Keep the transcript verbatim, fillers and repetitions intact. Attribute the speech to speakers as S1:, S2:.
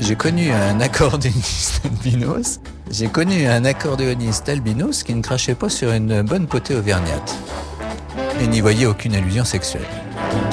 S1: J'ai connu un accordéoniste albinos. J'ai connu un accordéoniste albinos qui ne crachait pas sur une bonne potée auvergnate et n'y voyait aucune allusion sexuelle.